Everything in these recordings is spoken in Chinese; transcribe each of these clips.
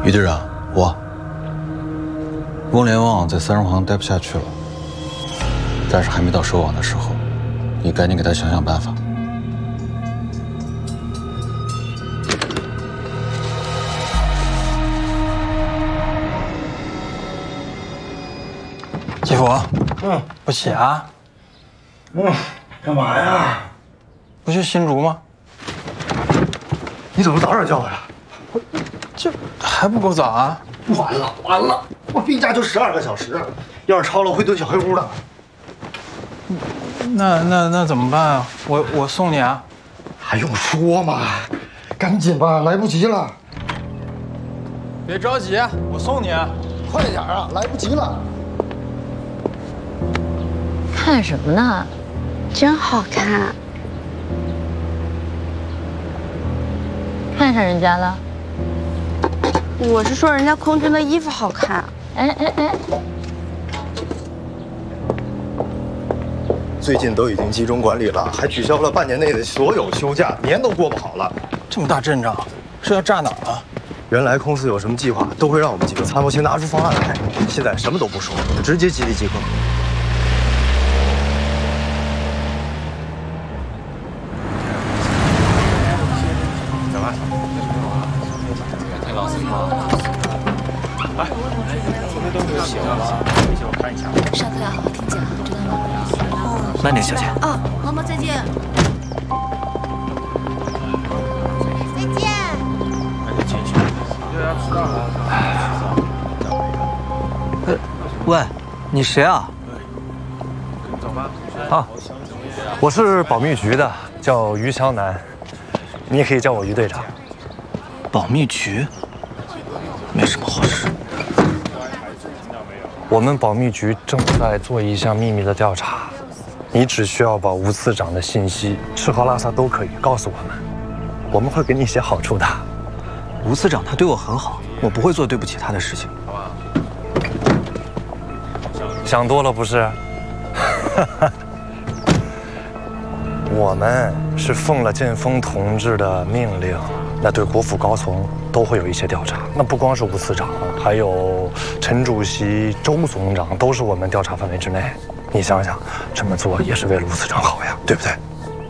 于队长，翁联旺在三荣行待不下去了，但是还没到收网的时候，你赶紧给他想想办法。 继父，不起啊？ 干嘛呀？ 不去新竹吗？ 你怎么早点叫我呀？ 这还不够早啊？ 完了！我病假就12个小时，要是超了会蹲小黑屋的。 那怎么办啊？我送你啊？ 还用说吗？赶紧吧，来不及了。 别着急，我送你啊。 快点啊，来不及了。 看什么呢？真好看。看上人家了？ 我是说人家空军的衣服好看。 哎， 最近都已经集中管理了，还取消了半年内的所有休假，年都过不好了。 这么大阵仗，是要炸哪儿啊？ 原来公司有什么计划，都会让我们几个参谋先拿出方案来，现在什么都不说，直接集体集合。 上课要好好听讲，知道吗？ 慢点，小姐。 哦，毛毛再见。再见。 喂，你谁啊？ 啊，我是保密局的，叫于湘南，你也可以叫我于队长。 保密局？没什么好事。 我们保密局正在做一项秘密的调查，你只需要把吴次长的信息，吃喝拉撒都可以告诉我们，我们会给你一些好处的。 吴次长他对我很好，我不会做对不起他的事情。 想多了不是？我们是奉了建峰同志的命令，那对国府高层都会有一些调查。那不光是吴次长，还有陈主席、周总长，都是我们调查范围之内。你想想，这么做也是为了吴次长好呀，对不对？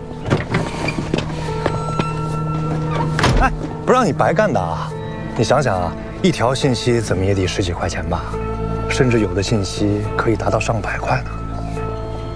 哎，不让你白干的啊！你想想啊，一条信息怎么也得10几块钱吧，甚至有的信息可以达到上百块呢。